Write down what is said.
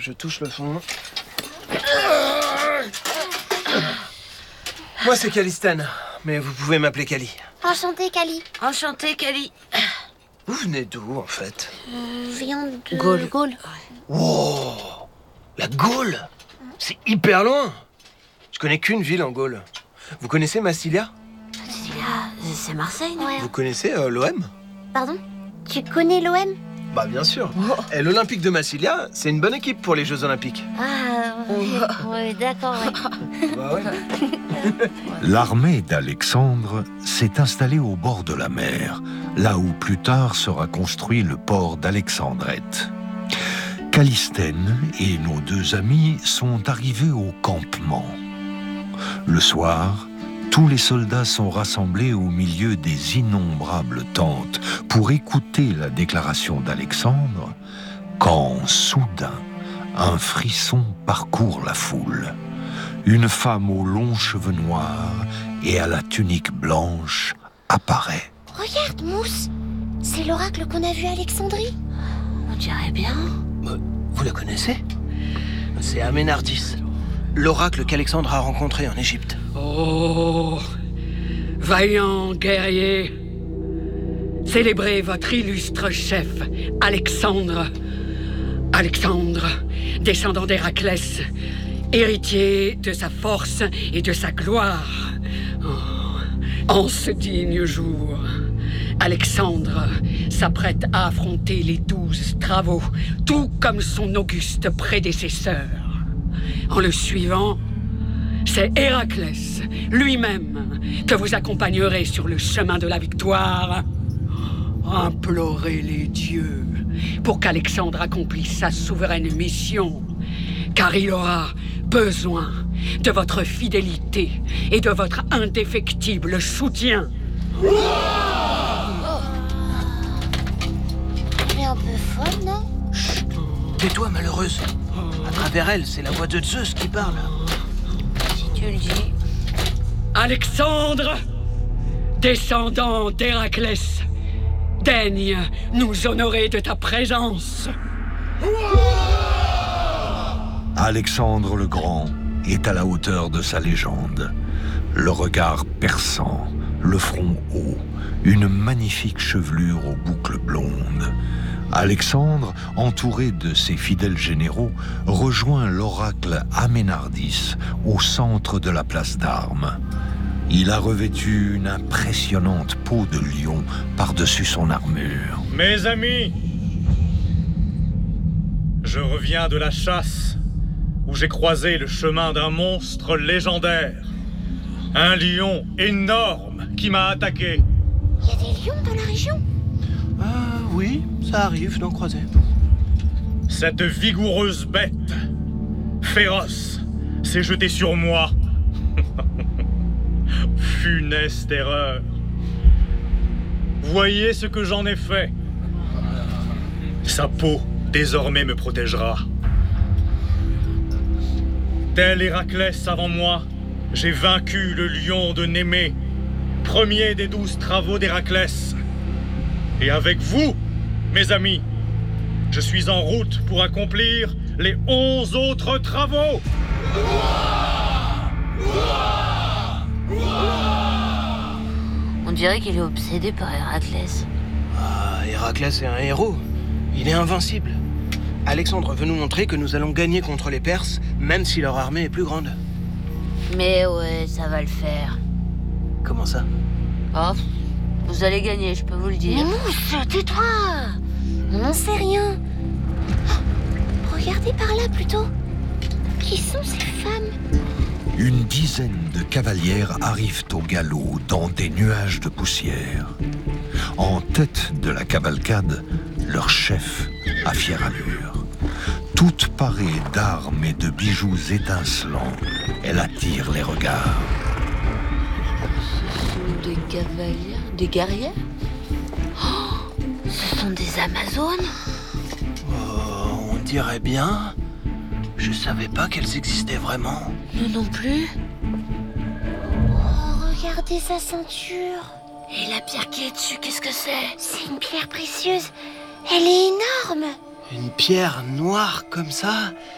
je touche le fond. Moi, c'est Calistène, mais vous pouvez m'appeler Cali. Enchantée, Cali. Enchantée, Cali. Vous venez d'où, en fait? Viens de... Gaule. Wow! La Gaule? C'est hyper loin! Je connais qu'une ville en Gaule. Vous connaissez Massilia? C'est Marseille, non? Ouais. Vous connaissez l'OM? Pardon? Tu connais l'OM? Bah bien sûr. Et l'Olympique de Massilia, c'est une bonne équipe pour les Jeux Olympiques. Ah, ouais, d'accord, ouais. Bah ouais. L'armée d'Alexandre s'est installée au bord de la mer, là où plus tard sera construit le port d'Alexandrette. Calistène et nos deux amis sont arrivés au campement. Le soir, tous les soldats sont rassemblés au milieu des innombrables tentes pour écouter la déclaration d'Alexandre, quand soudain, un frisson parcourt la foule. Une femme aux longs cheveux noirs et à la tunique blanche apparaît. Regarde, Mousse. C'est l'oracle qu'on a vu à Alexandrie. On dirait bien. Vous la connaissez? C'est Aménardis, l'oracle qu'Alexandre a rencontré en Égypte. Oh, vaillant guerrier, célébrez votre illustre chef, Alexandre. Alexandre, descendant d'Héraclès, héritier de sa force et de sa gloire. Oh, en ce digne jour, Alexandre s'apprête à affronter les 12 travaux, tout comme son auguste prédécesseur. En le suivant, c'est Héraclès lui-même que vous accompagnerez sur le chemin de la victoire. Implorez les dieux pour qu'Alexandre accomplisse sa souveraine mission, car il aura besoin de votre fidélité et de votre indéfectible soutien. Elle est un peu folle, non? Tais-toi, malheureuse. À travers elle, c'est la voix de Zeus qui parle. Si tu le dis. Alexandre, descendant d'Héraclès, daigne nous honorer de ta présence. Alexandre le Grand est à la hauteur de sa légende. Le regard perçant, le front haut, une magnifique chevelure aux boucles blondes. Alexandre, entouré de ses fidèles généraux, rejoint l'oracle Aménardis au centre de la place d'armes. Il a revêtu une impressionnante peau de lion par-dessus son armure. Mes amis, je reviens de la chasse où j'ai croisé le chemin d'un monstre légendaire. Un lion énorme qui m'a attaqué. Il y a des lions dans la région? Oui, ça arrive d'en croiser. Cette vigoureuse bête, féroce, s'est jetée sur moi. Funeste erreur. Voyez ce que j'en ai fait. Sa peau, désormais, me protégera. Tel Héraclès avant moi, j'ai vaincu le lion de Némée, premier des 12 travaux d'Héraclès. Et avec vous, mes amis, je suis en route pour accomplir les 11 autres travaux. On dirait qu'il est obsédé par Héraclès. Héraclès est un héros. Il est invincible. Alexandre veut nous montrer que nous allons gagner contre les Perses, même si leur armée est plus grande. Mais ouais, ça va le faire. Comment ça? Oh, vous allez gagner, je peux vous le Mais dire. Mousse, tais-toi. On n'en sait rien. Oh, regardez par là, plutôt. Qui sont ces femmes? Une dizaine de cavalières arrivent au galop dans des nuages de poussière. En tête de la cavalcade, leur chef à fière allure. Toute parée d'armes et de bijoux étincelants, elle attire les regards. Ce sont des cavalières, des guerrières? Oh, ce sont des Amazones? On dirait bien. Je savais pas qu'elles existaient vraiment. Nous non plus. Oh, regardez sa ceinture. Et la pierre qui est dessus, qu'est-ce que c'est? C'est une pierre précieuse. Elle est énorme. Une pierre noire comme ça?